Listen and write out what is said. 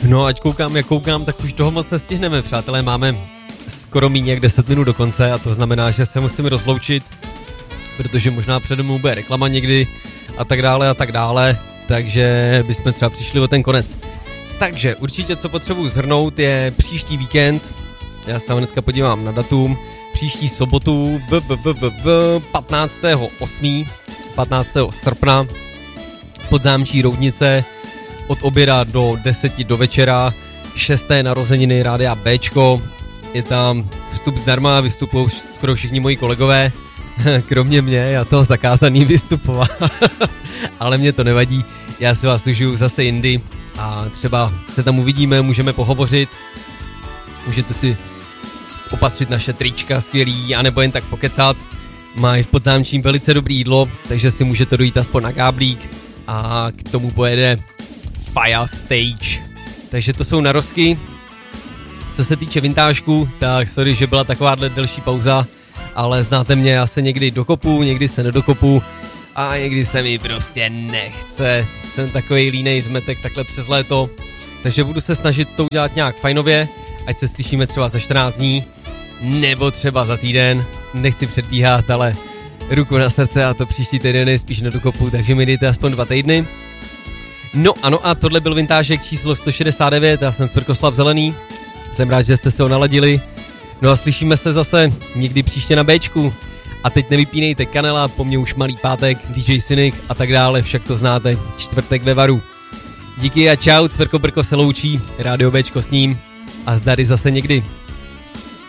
No ať koukám, jak koukám, tak už toho moc nestihneme, přátelé, máme skoro míň jak 10 minut do konce a to znamená, že se musíme rozloučit, protože možná přede mnou bude reklama někdy a tak dále, takže bychom třeba přišli o ten konec. Takže určitě, co potřebuji shrnout, je příští víkend, já se hnedka podívám na datum, příští sobotu 15. srpna Podzámčí Roudnice od oběda do 10 do večera, 6. narozeniny Rádia Bčko, je tam vstup zdarma, vystupují skoro všichni moji kolegové, kromě mě, já toho zakázaný vystupovat, ale mě to nevadí, já si vás užiju zase jindy a třeba se tam uvidíme, můžeme pohovořit, můžete si opatřit naše trička skvělý, anebo jen tak pokecat, mají v Podzámčím velice dobrý jídlo, takže si můžete dojít aspoň na káblík a k tomu pojede Fire Stage, takže to jsou narozky. Co se týče vintážku, tak sorry, že byla takováhle delší pauza, ale znáte mě, já se někdy dokopu, někdy se nedokopu a někdy se mi prostě nechce. Jsem takovej línej zmetek takhle přes léto, takže budu se snažit to udělat nějak fajnově, ať se slyšíme třeba za 14 dní, nebo třeba za týden, nechci předbíhat, ale ruku na srdce a to příští týden je spíš nedokopu, takže mi dejte aspoň 2 týdny. No ano a tohle byl vintážek číslo 169, já jsem Cvrkoslav Zelený, jsem rád, že jste se ho naladili, no a slyšíme se zase někdy příště na Bčku a teď nevypínejte kanela, po mně už malý pátek, DJ Cynik a tak dále, však to znáte, čtvrtek ve varu. Díky a čau, Cvrko Brko se loučí, Rádio Bčko s ním a zdary zase někdy.